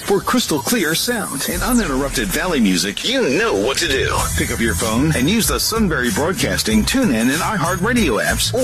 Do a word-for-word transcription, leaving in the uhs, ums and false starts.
For crystal clear sound and uninterrupted Valley music, you know what to do. Pick up your phone and use the Sunbury Broadcasting, TuneIn, and iHeartRadio apps,